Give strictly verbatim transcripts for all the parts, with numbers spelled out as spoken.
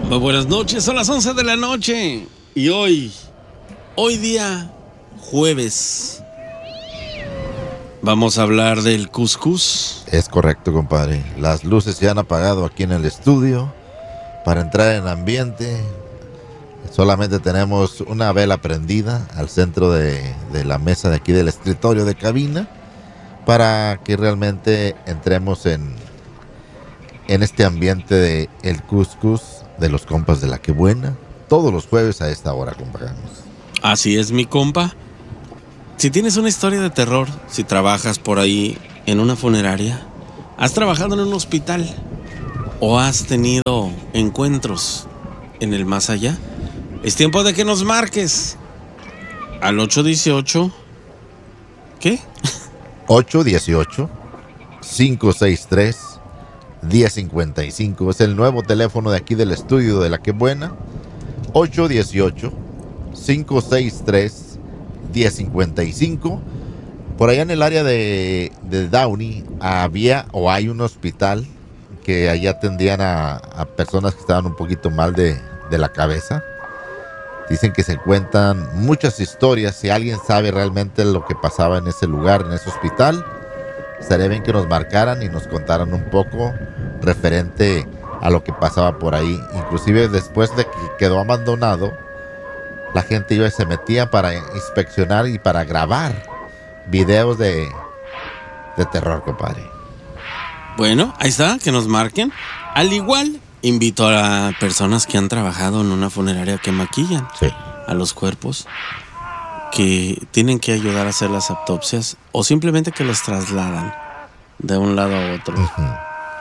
Muy buenas noches, son las once de la noche. Y hoy, hoy día jueves, vamos a hablar del cuscús. Es correcto, compadre. Las luces se han apagado aquí en el estudio. Para entrar en ambiente, solamente tenemos una vela prendida al centro de, de la mesa de aquí del escritorio de cabina, para que realmente entremos en, en este ambiente de el cuscús de los compas de La Que Buena, todos los jueves a esta hora, compadre. Así es, mi compa. Si tienes una historia de terror, si trabajas por ahí en una funeraria, has trabajado en un hospital o has tenido encuentros en el más allá, es tiempo de que nos marques al ocho dieciocho. ¿Qué? ocho dieciocho, cinco seis tres, diez cincuenta y cinco es el nuevo teléfono de aquí del estudio de La Que Buena. ocho dieciocho, cinco seis tres, diez cincuenta y cinco. Por allá en el área de, de Downey había o hay un hospital que allá atendían a, a personas que estaban un poquito mal de, de la cabeza. Dicen que se cuentan muchas historias. Si alguien sabe realmente lo que pasaba en ese lugar, en ese hospital, estaría bien que nos marcaran y nos contaran un poco referente a lo que pasaba por ahí. Inclusive después de que quedó abandonado, la gente iba y se metía para inspeccionar y para grabar videos de, de terror, compadre. Bueno, ahí está, que nos marquen. Al igual, invito a personas que han trabajado en una funeraria que maquillan Sí. a los cuerpos, que tienen que ayudar a hacer las autopsias o simplemente que los trasladan de un lado a otro. Uh-huh.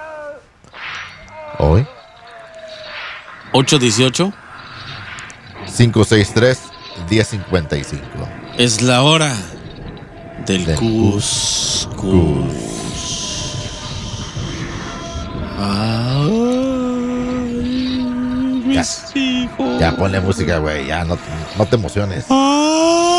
Hoy ocho dieciocho, cinco seis tres, diez cincuenta y cinco. es la hora del, Del cuscús. Ay, mis Ya. hijos. Ya ponle música, güey. Ya no, no te emociones. Ay.